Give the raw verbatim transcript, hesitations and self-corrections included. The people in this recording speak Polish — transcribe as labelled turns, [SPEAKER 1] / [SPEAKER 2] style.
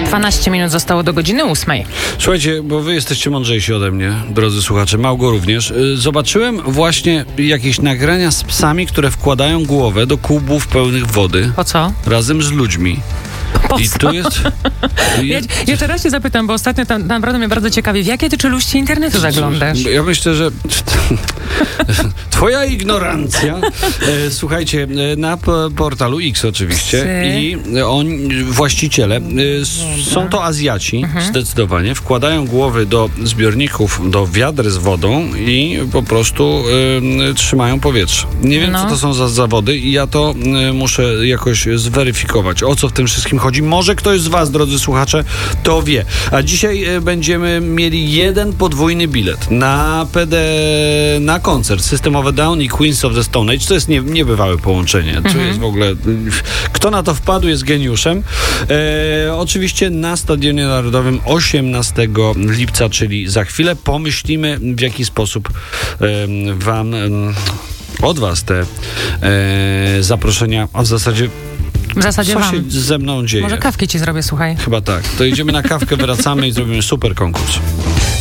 [SPEAKER 1] dwanaście minut zostało do godziny ósmej.
[SPEAKER 2] Słuchajcie, bo wy jesteście mądrzejsi ode mnie, drodzy słuchacze, Małgo również. Zobaczyłem właśnie jakieś nagrania z psami, które wkładają głowę do kubów pełnych wody.
[SPEAKER 1] Po co?
[SPEAKER 2] Razem z ludźmi.
[SPEAKER 1] Po
[SPEAKER 2] I
[SPEAKER 1] co?
[SPEAKER 2] tu jest...
[SPEAKER 1] Ja, jeszcze raz cię zapytam, bo ostatnio tam naprawdę mnie bardzo ciekawi, w jakie ty czeluści internetu zaglądasz?
[SPEAKER 2] Ja myślę, że twoja ignorancja. E, słuchajcie, na p- portalu X oczywiście
[SPEAKER 1] Psy.
[SPEAKER 2] i on, właściciele, e, s- są to Azjaci,
[SPEAKER 1] Mhm.
[SPEAKER 2] zdecydowanie, wkładają głowy do zbiorników, do wiader z wodą i po prostu e, trzymają powietrze. Nie wiem,
[SPEAKER 1] No.
[SPEAKER 2] co to są za zawody i ja to e, muszę jakoś zweryfikować, o co w tym wszystkim chodzi. Może ktoś z was, drodzy słuchacze, to wie. A dzisiaj e, będziemy mieli jeden podwójny bilet na P D, na koncert System of a Down i Queens of the Stone Age. To jest nie, niebywałe połączenie. To
[SPEAKER 1] Mhm.
[SPEAKER 2] jest w ogóle... Kto na to wpadł, jest geniuszem. E, oczywiście na Stadionie Narodowym osiemnastego lipca, czyli za chwilę. Pomyślimy, w jaki sposób e, wam... E, od was te e, zaproszenia, a w zasadzie
[SPEAKER 1] W zasadzie
[SPEAKER 2] co
[SPEAKER 1] wam.
[SPEAKER 2] się ze mną dzieje?
[SPEAKER 1] Może kawki ci zrobię, słuchaj.
[SPEAKER 2] Chyba tak. To idziemy na kawkę, wracamy i zrobimy super konkurs.